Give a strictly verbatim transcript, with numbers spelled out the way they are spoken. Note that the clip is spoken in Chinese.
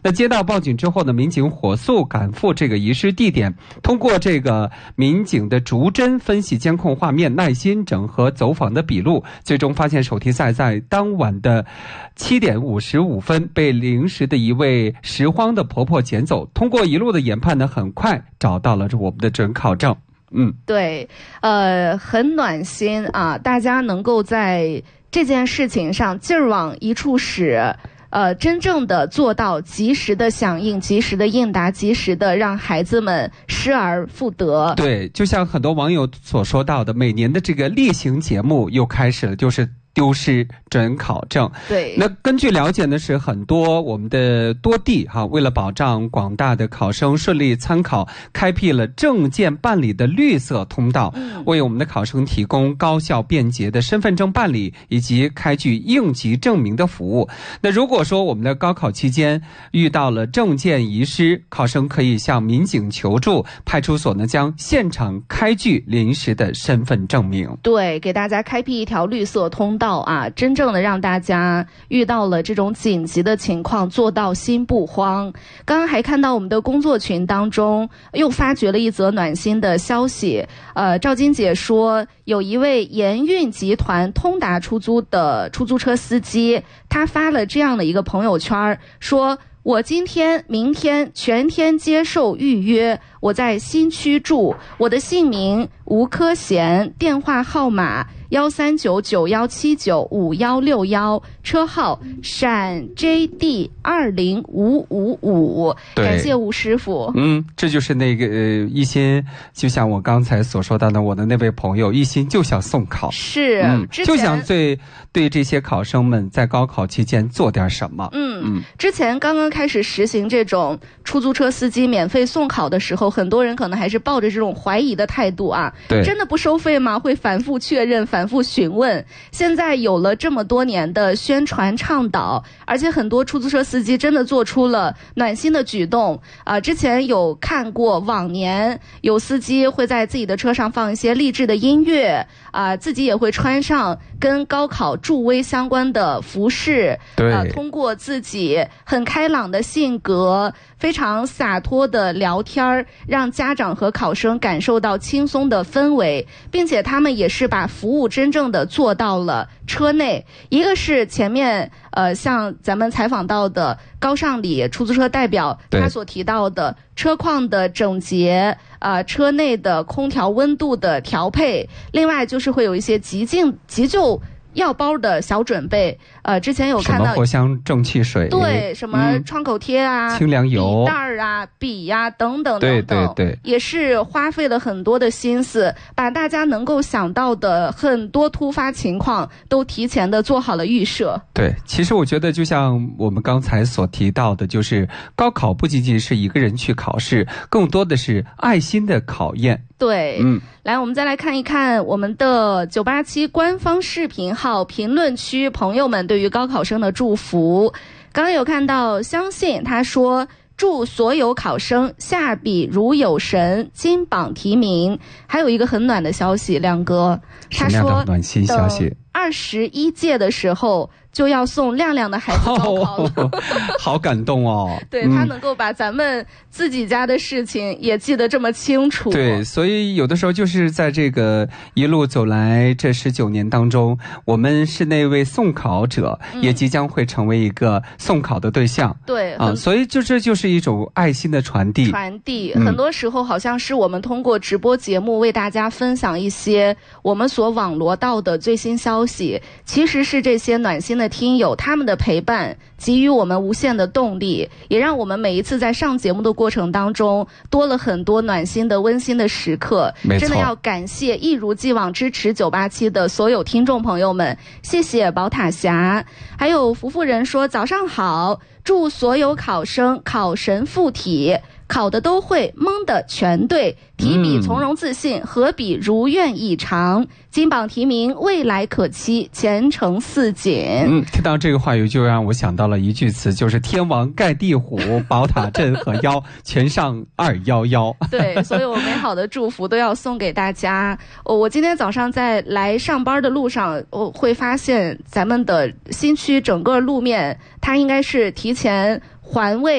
那接到报警之后呢，民警火速赶赴这个遗失地点，通过这个民警的逐帧分析监控画面，耐心整合走访的笔录，最终发现手提赛在当晚的七点五十五分被临时的一位拾荒的婆婆捡走。通过一路的研判呢，很快找到了我们的准考证。嗯， 对，呃，很暖心啊！大家能够在这件事情上劲儿往一处使，呃，真正的做到及时的响应、及时的应答、及时的让孩子们失而复得。 对，就像很多网友所说到的，每年的这个例行节目又开始了，就是丢失准考证。 对， 那根据了解呢，是很多我们的多地哈、啊，为了保障广大的考生顺利参考，开辟了证件办理的绿色通道，嗯、为我们的考生提供高效便捷的身份证办理以及开具应急证明的服务。那如果说我们的高考期间遇到了证件遗失，考生可以向民警求助，派出所呢将现场开具临时的身份证明。 对，给大家开辟一条绿色通道。到啊，真正的让大家遇到了这种紧急的情况做到心不慌。刚刚还看到我们的工作群当中又发掘了一则暖心的消息，呃，赵金姐说有一位盐运集团通达出租的出租车司机，他发了这样的一个朋友圈，说我今天明天全天接受预约，我在新区住，我的姓名吴科贤，电话号码幺三九九幺七九五幺六幺，车号陕 J D 二零五五五。感谢吴师傅。 嗯，这就是那个、呃、一心，就像我刚才所说到的，我的那位朋友一心就想送考， 是， 嗯，就想对对这些考生们在高考期间做点什么。 嗯嗯，之前刚刚开始实行这种出租车司机免费送考的时候，很多人可能还是抱着这种怀疑的态度啊， 对， 真的不收费吗？会反复确认，反复询问。现在有了这么多年的宣传倡导，而且很多出租车司机真的做出了暖心的举动啊、呃！之前有看过，往年有司机会在自己的车上放一些励志的音乐啊、呃，自己也会穿上跟高考助威相关的服饰， 对、 呃，通过自己很开朗的性格，非常洒脱的聊天，让家长和考生感受到轻松的氛围，并且他们也是把服务真正的做到了车内。一个是前面呃，像咱们采访到的高尚里出租车代表他所提到的车况的整洁，呃，车内的空调温度的调配，另外就是会有一些急进急救药包的小准备，呃，之前有看到什么藿香正气水， 对，什么创口贴啊、 嗯、清凉油、 笔袋啊、笔呀、啊、等等等对等， 对对， 也是花费了很多的心思，把大家能够想到的很多突发情况都提前的做好了预设。 对，其实我觉得就像我们刚才所提到的，就是高考不仅仅是一个人去考试，更多的是爱心的考验。 对，嗯，来，我们再来看一看我们的九八七官方视频号评论区朋友们对于高考生的祝福。刚刚有看到相信他说，祝所有考生下笔如有神，金榜题名。还有一个很暖的消息，亮哥，他说暖心消息， 二十一届的时候就要送亮亮的孩子高考了、哦、 好感动哦。 对、嗯、他能够把咱们自己家的事情也记得这么清楚。 对，所以有的时候就是在这个一路走来这十九年当中，我们是那位送考者、嗯、也即将会成为一个送考的对象。 对啊，所以就这就是一种爱心的传递传递、嗯、很多时候好像是我们通过直播节目为大家分享一些我们所网罗到的最新消息，其实是这些暖心的听友他们的陪伴给予我们无限的动力，也让我们每一次在上节目的过程当中多了很多暖心的温馨的时刻。真的要感谢一如既往支持九八七的所有听众朋友们，谢谢宝塔峡。还有福福人说早上好，祝所有考生考神附体，考的都会，蒙的全对，提笔从容自信，合笔如愿以偿，金榜题名，未来可期，前程似锦。 嗯，听到这个话语就让我想到了一句词，就是天王盖地虎，宝塔镇河妖，全上二幺幺。 对，所有美好的祝福都要送给大家。哦、我今天早上在来上班的路上，我会发现咱们的新区整个路面，它应该是提前环卫。